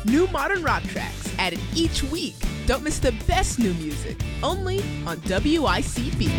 New modern rock tracks added each week. Don't miss the best new music, only on WICB.